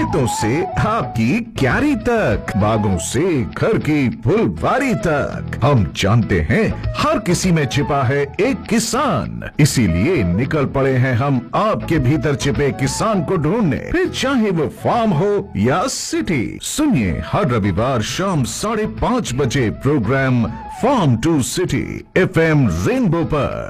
खेतों से आपकी क्यारी तक, बागों से घर की फुलवारी तक, हम जानते हैं हर किसी में छिपा है एक किसान। इसीलिए निकल पड़े हैं हम आपके भीतर छिपे किसान को ढूंढने, फिर चाहे वो फार्म हो या सिटी। सुनिए हर रविवार शाम 5:30 बजे programme farm to city FM rainbow पर।